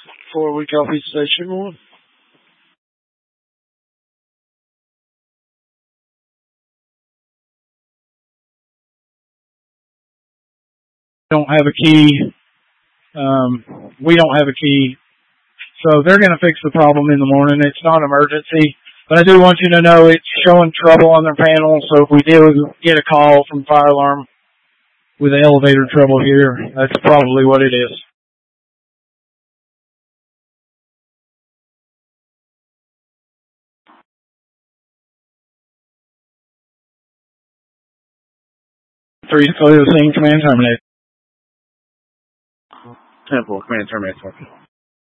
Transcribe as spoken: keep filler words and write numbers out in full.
Before we copy station one. Don't have a key. Um, we don't have a key. So they're going to fix the problem in the morning. It's not an emergency. But I do want you to know it's showing trouble on their panel. So if we do get a call from fire alarm with elevator trouble here, that's probably what it is. Three to clear the scene, command terminate. Temple, command terminate.